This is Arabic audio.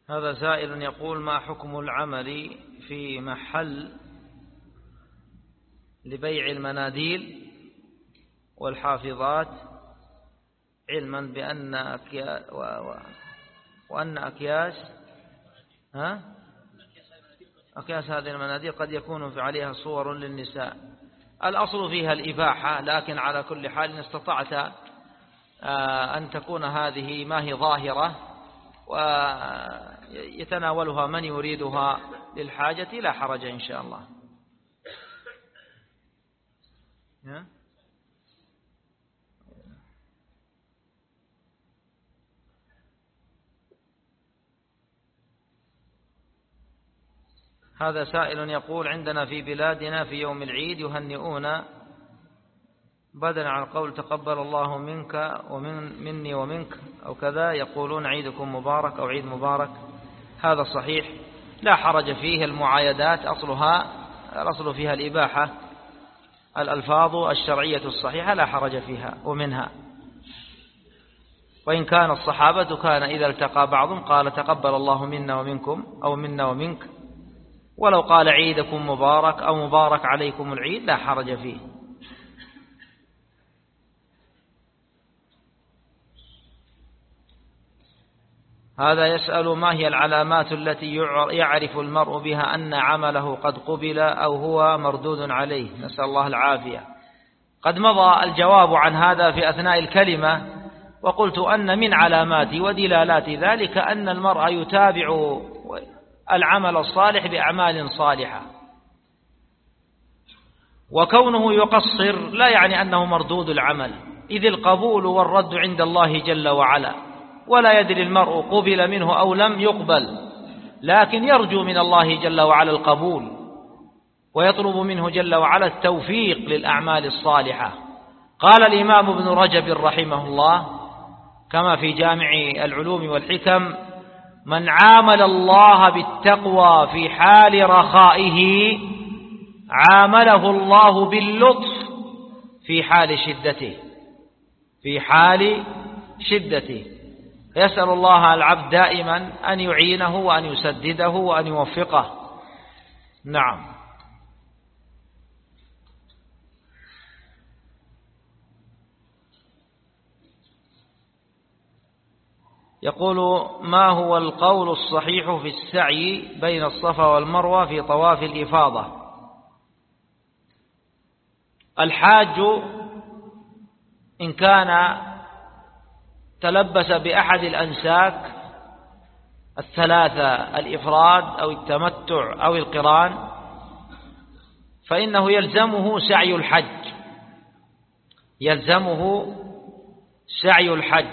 هذا سائل يقول: ما حكم العمل في محل لبيع المناديل والحافظات، علما بأن أكياس هذه المناديل قد يكون عليها صور للنساء. الأصل فيها الإباحة، لكن على كل حال إن استطعت أن تكون هذه ما هي ظاهرة ويتناولها من يريدها للحاجة لا حرج إن شاء الله. هذا سائل يقول: عندنا في بلادنا في يوم العيد يهنئون بدلا عن قول تقبل الله منك ومني ومنك أو كذا، يقولون عيدكم مبارك أو عيد مبارك. هذا صحيح لا حرج فيه. المعايدات الأصل فيها الإباحة، الألفاظ الشرعية الصحيحة لا حرج فيها ومنها. وإن كان الصحابة كان إذا التقى بعضهم قال تقبل الله منا ومنكم أو منا ومنك، ولو قال عيدكم مبارك أو مبارك عليكم العيد لا حرج فيه. هذا يسأل: ما هي العلامات التي يعرف المرء بها أن عمله قد قبل أو هو مردود عليه؟ نسأل الله العافية. قد مضى الجواب عن هذا في أثناء الكلمة، وقلت أن من علامات ودلالات ذلك أن المرء يتابع العمل الصالح بأعمال صالحة، وكونه يقصر لا يعني أنه مردود العمل، إذ القبول والرد عند الله جل وعلا، ولا يدري المرء قبل منه أو لم يقبل، لكن يرجو من الله جل وعلا القبول ويطلب منه جل وعلا التوفيق للأعمال الصالحة. قال الإمام ابن رجب رحمه الله كما في جامع العلوم والحكم: من عامل الله بالتقوى في حال رخائه عامله الله باللطف في حال شدته. يسأل الله العبد دائما أن يعينه وأن يسدده وأن يوفقه. نعم. يقول: ما هو القول الصحيح في السعي بين الصفا والمروة في طواف الإفاضة؟ الحاج إن كان تلبس بأحد الأنساك الثلاثة، الإفراد أو التمتع أو القران، فإنه يلزمه سعي الحج